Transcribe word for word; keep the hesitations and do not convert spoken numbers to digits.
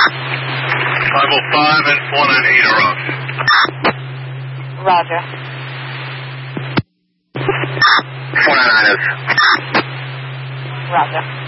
five oh five and four ninety-eight are up. Roger. four ninety-nine is. Roger.